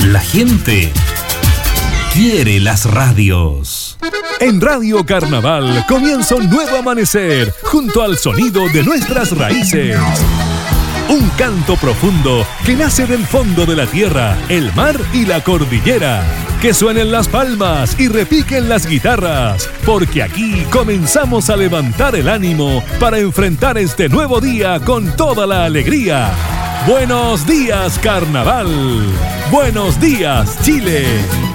La gente quiere las radios. En Radio Carnaval comienza un nuevo amanecer junto al sonido de nuestras raíces. Un canto profundo que nace del fondo de la tierra, el mar y la cordillera. Que suenen las palmas y repiquen las guitarras, porque aquí comenzamos a levantar el ánimo para enfrentar este nuevo día con toda la alegría. Buenos días, Carnaval. Buenos días, Chile.